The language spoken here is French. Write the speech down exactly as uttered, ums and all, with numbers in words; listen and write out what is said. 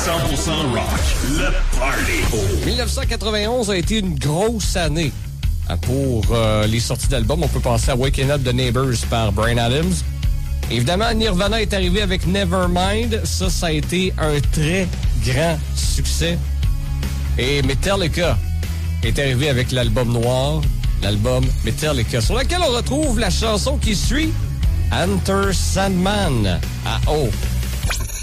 cent pour cent rock, le party. dix-neuf cent quatre-vingt-onze a été une grosse année pour euh, les sorties d'albums. On peut penser à Waking Up the Neighbors par Bryan Adams. Évidemment, Nirvana est arrivé avec Nevermind. Ça, ça a été un très grand succès. Et Metallica est arrivé avec l'album noir, l'album Metallica, sur lequel on retrouve la chanson qui suit, Enter Sandman. Ah oh!